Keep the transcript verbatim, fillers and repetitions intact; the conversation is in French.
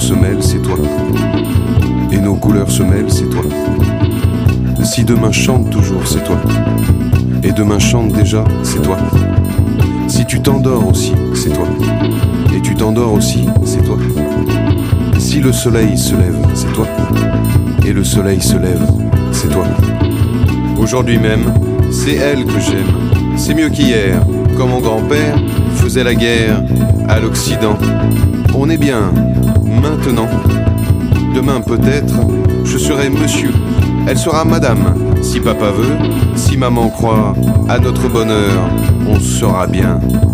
se mêlent, c'est toi. Et nos couleurs se mêlent, c'est toi. Si demain chante toujours, c'est toi. Et demain chante déjà, c'est toi. Si tu t'endors aussi, c'est toi. Et tu t'endors aussi, c'est toi. Si le soleil se lève, c'est toi. Et le soleil se lève, c'est toi. Aujourd'hui même, c'est elle que j'aime. C'est mieux qu'hier, quand mon grand-père faisait la guerre à l'Occident. On est bien, maintenant. Demain peut-être, je serai monsieur. Elle sera madame, si papa veut. Si maman croit à notre bonheur, on sera bien.